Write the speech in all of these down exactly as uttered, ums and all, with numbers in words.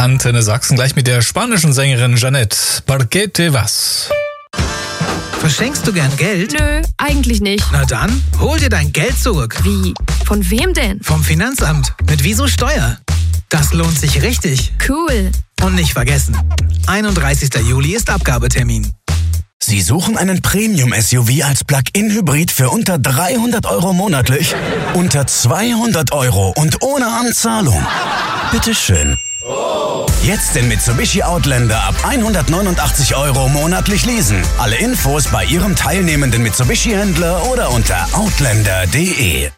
Antenne Sachsen, gleich mit der spanischen Sängerin Jeanette. ¿Por qué te vas? Verschenkst du gern Geld? Nö, eigentlich nicht. Na dann, hol dir dein Geld zurück. Wie? Von wem denn? Vom Finanzamt. Mit Wieso Steuer. Das lohnt sich richtig. Cool. Und nicht vergessen, einunddreißigster Juli ist Abgabetermin. Sie suchen einen Premium-S U V als Plug-in-Hybrid für unter dreihundert Euro monatlich? Unter zweihundert Euro und ohne Anzahlung? Bitteschön. Jetzt den Mitsubishi Outlander ab hundertneunundachtzig Euro monatlich leasen. Alle Infos bei Ihrem teilnehmenden Mitsubishi-Händler oder unter outlander punkt de.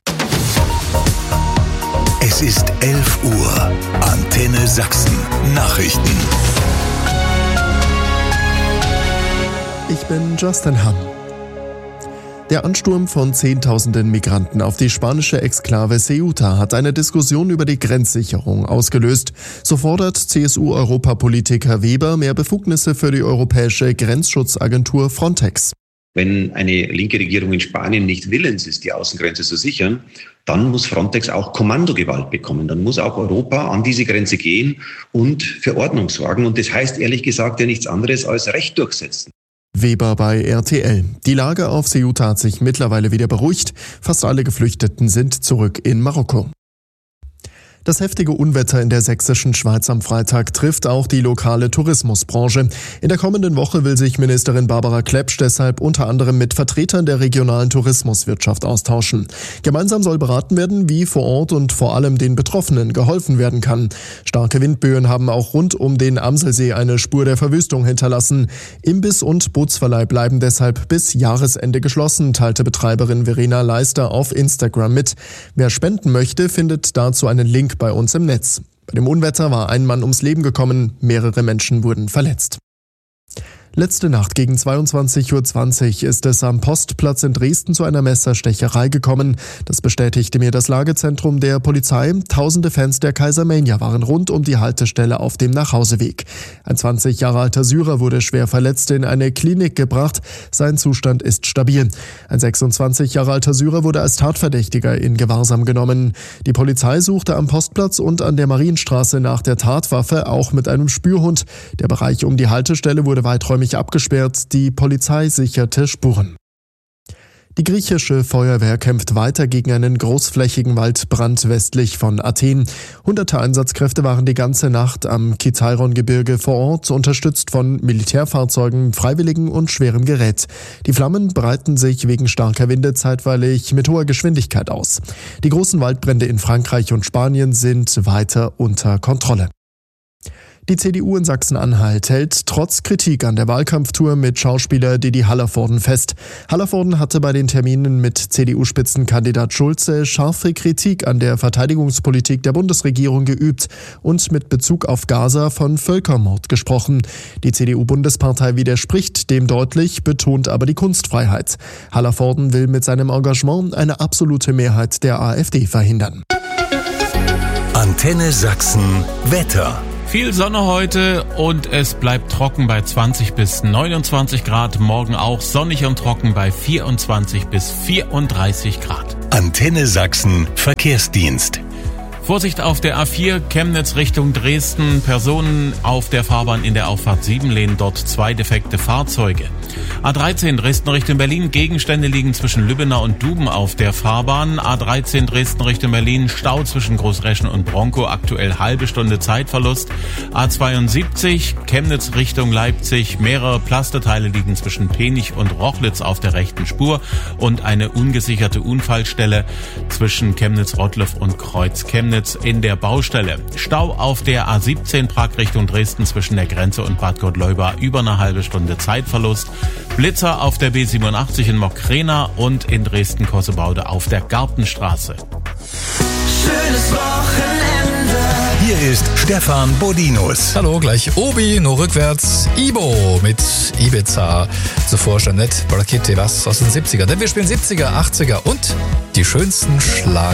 Es ist elf Uhr. Antenne Sachsen. Nachrichten. Ich bin Justin Hamm. Der Ansturm von Zehntausenden Migranten auf die spanische Exklave Ceuta hat eine Diskussion über die Grenzsicherung ausgelöst. So fordert C S U-Europapolitiker Weber mehr Befugnisse für die europäische Grenzschutzagentur Frontex. Wenn eine linke Regierung in Spanien nicht willens ist, die Außengrenze zu sichern, dann muss Frontex auch Kommandogewalt bekommen. Dann muss auch Europa an diese Grenze gehen und für Ordnung sorgen. Und das heißt ehrlich gesagt ja nichts anderes als Recht durchsetzen. Weber bei R T L. Die Lage auf Ceuta hat sich mittlerweile wieder beruhigt. Fast alle Geflüchteten sind zurück in Marokko. Das heftige Unwetter in der sächsischen Schweiz am Freitag trifft auch die lokale Tourismusbranche. In der kommenden Woche will sich Ministerin Barbara Klepsch deshalb unter anderem mit Vertretern der regionalen Tourismuswirtschaft austauschen. Gemeinsam soll beraten werden, wie vor Ort und vor allem den Betroffenen geholfen werden kann. Starke Windböen haben auch rund um den Amselsee eine Spur der Verwüstung hinterlassen. Imbiss und Bootsverleih bleiben deshalb bis Jahresende geschlossen, teilte Betreiberin Verena Leister auf Instagram mit. Wer spenden möchte, findet dazu einen Link bei uns im Netz. Bei dem Unwetter war ein Mann ums Leben gekommen, mehrere Menschen wurden verletzt. Letzte Nacht gegen zweiundzwanzig Uhr zwanzig ist es am Postplatz in Dresden zu einer Messerstecherei gekommen. Das bestätigte mir das Lagezentrum der Polizei. Tausende Fans der Kaisermania waren rund um die Haltestelle auf dem Nachhauseweg. Ein zwanzig Jahre alter Syrer wurde schwer verletzt in eine Klinik gebracht. Sein Zustand ist stabil. Ein sechsundzwanzig Jahre alter Syrer wurde als Tatverdächtiger in Gewahrsam genommen. Die Polizei suchte am Postplatz und an der Marienstraße nach der Tatwaffe, auch mit einem Spürhund. Der Bereich um die Haltestelle wurde weiträumig abgesperrt, die Polizei sicherte Spuren. Die griechische Feuerwehr kämpft weiter gegen einen großflächigen Waldbrand westlich von Athen. Hunderte Einsatzkräfte waren die ganze Nacht am Kithairon-Gebirge vor Ort, unterstützt von Militärfahrzeugen, Freiwilligen und schwerem Gerät. Die Flammen breiten sich wegen starker Winde zeitweilig mit hoher Geschwindigkeit aus. Die großen Waldbrände in Frankreich und Spanien sind weiter unter Kontrolle. Die C D U in Sachsen-Anhalt hält trotz Kritik an der Wahlkampftour mit Schauspieler Didi Hallervorden fest. Hallervorden hatte bei den Terminen mit C D U-Spitzenkandidat Schulze scharfe Kritik an der Verteidigungspolitik der Bundesregierung geübt und mit Bezug auf Gaza von Völkermord gesprochen. Die C D U-Bundespartei widerspricht dem deutlich, betont aber die Kunstfreiheit. Hallervorden will mit seinem Engagement eine absolute Mehrheit der AfD verhindern. Antenne Sachsen Wetter. Viel Sonne heute und es bleibt trocken bei zwanzig bis neunundzwanzig Grad. Morgen auch sonnig und trocken bei vierundzwanzig bis vierunddreißig Grad. Antenne Sachsen Verkehrsdienst. Vorsicht auf der A vier Chemnitz Richtung Dresden. Personen auf der Fahrbahn in der Auffahrt sieben lehnen dort zwei defekte Fahrzeuge. A dreizehn Dresden Richtung Berlin. Gegenstände liegen zwischen Lübbenau und Duben auf der Fahrbahn. A dreizehn Dresden Richtung Berlin. Stau zwischen Großreschen und Bronkow. Aktuell halbe Stunde Zeitverlust. A zweiundsiebzig Chemnitz Richtung Leipzig. Mehrere Plasteteile liegen zwischen Penich und Rochlitz auf der rechten Spur. Und eine ungesicherte Unfallstelle zwischen Chemnitz-Rottlev und Kreuz-Chemnitz in der Baustelle. Stau auf der A siebzehn Prag Richtung Dresden zwischen der Grenze und Bad Gottleuba. Über eine halbe Stunde Zeitverlust. Blitzer auf der B siebenundachtzig in Mockrena und in Dresden-Kossebaude auf der Gartenstraße. Schönes Wochenende. Hier ist Stefan Bodinus. Hallo, gleich Obi, nur rückwärts Ibo mit Ibiza. Zuvor Jeanette, ¿Por qué te vas aus den siebzigern. Denn wir spielen siebziger, achtziger und die schönsten Schlager.